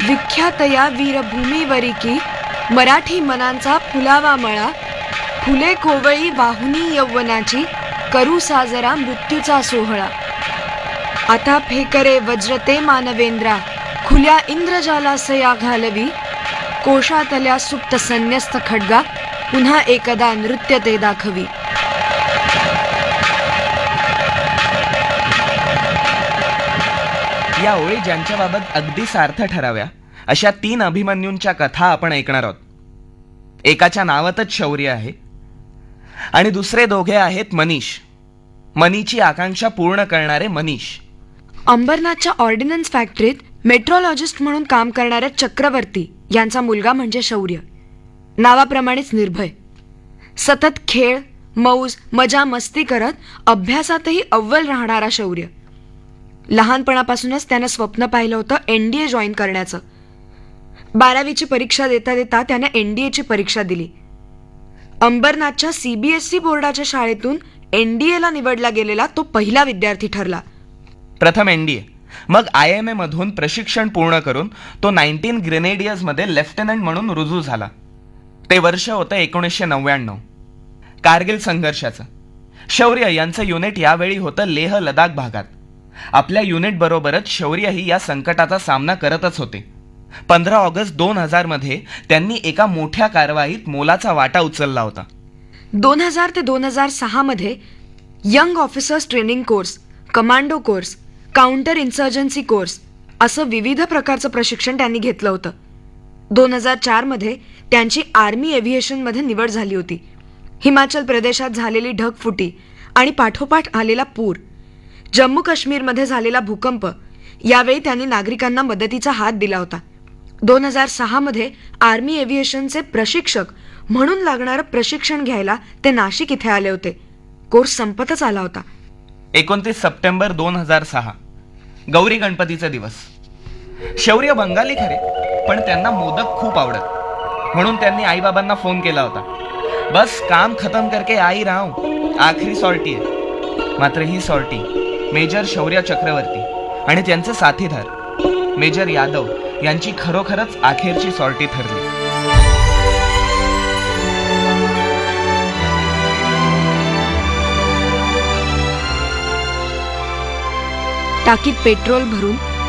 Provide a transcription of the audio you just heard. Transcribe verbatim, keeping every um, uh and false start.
विख्यातया वीरभूमीवरी की मराठी मनांचा फुलावा मळा, फुले कोवळी वाहुनी यौवनाची, करू साजरा मृत्यूचा सोहळा. आता फेकरे वज्रते मानवेंद्रा, खुल्या इंद्रजाला सया घालवी, कोशातल्या सुप्त संन्यस्त खड्गा, पुन्हा एकदा नृत्य ते दाखवी. या ओळी ज्यांच्याबाबत अगदी सार्थ ठराव्या अशा तीन अभिमन्यूंच्या कथा आपण ऐकणार आहोत. एकाच्या नावातच शौर्य आहे आणि दुसरे दोघे आहेत मनीष, मनीची आकांक्षा पूर्ण करणारे मनीष. अंबरनाथच्या ऑर्डिनन्स फॅक्टरीत मेट्रोलॉजिस्ट म्हणून काम करणाऱ्या चक्रवर्ती यांचा मुलगा म्हणजे शौर्य. नावाप्रमाणेच निर्भय, सतत खेळ, मौज, मजा मस्ती करत अभ्यासातही अव्वल राहणारा शौर्य. लहानपणापासूनच त्यानं स्वप्न पाहिलं होतं एनडीए जॉईन करण्याचं. बारावीची परीक्षा देता देता त्यानं एनडीएची परीक्षा दिली. अंबरनाथच्या सीबीएसई बोर्डाच्या शाळेतून एनडीएला निवडला गेलेला तो पहिला विद्यार्थी ठरला. प्रथम एनडीए, मग आय एम ए मधून प्रशिक्षण पूर्ण करून तो नाईन्टीन ग्रेनेडियर्स मध्ये लेफ्टनंट म्हणून रुजू झाला. ते वर्ष होतं एकोणीसशे नव्याण्णव, कारगिल संघर्षाचं. शौर्य यांचं युनिट यावेळी होतं लेह लडाख भागात. आपल्या युनिट बरोबरच शौर्यही या संकटाचा सामना करतच होते. पंधरा ऑगस्ट दोन हजार मध्ये त्यांनी एका मोठ्या कारवाईत मोलाचा वाटा उचलला होता. दोन हजार ते दोन हजार सहा मध्ये young officers training course, commando course, counter इन्सर्जन्सी course असं विविध प्रकारचं प्रशिक्षण त्यांनी घेतलं होतं. दोन हजार चार मध्ये त्यांची आर्मी एव्हिएशनमध्ये निवड झाली होती. हिमाचल प्रदेशात झालेली ढगफुटी आणि पाठोपाठ आलेला पूर, जम्मू काश्मीरमध्ये झालेला भूकंप यावेळी त्यांनी नागरिकांना मदतीचा हात दिला होता. दोन हजार सहा मध्ये आर्मी एव्हिएशनचे प्रशिक्षक म्हणून लागणारं प्रशिक्षण घ्यायला ते नाशिक इथे आले होते. कोर्स संपतच आला होता. एकोणतीस सप्टेंबर दोन हजार सहा, गौरी गणपतीचे दिवस. शौर्य बंगाली खरे, पण त्यांना मोदक खूप आवडत, म्हणून त्यांनी आईबाबांना फोन केला होता. बस काम खतम करके आई रहा हूं, आखरी सॉर्टी है. मात्र ही सॉर्टी मेजर शौर्य चक्रवर्ती आणि त्यांचे साथीदार मेजर यादव यांची खरोखरच अखेरची सॉर्टी ठरली. टाकीत पेट्रोल भरून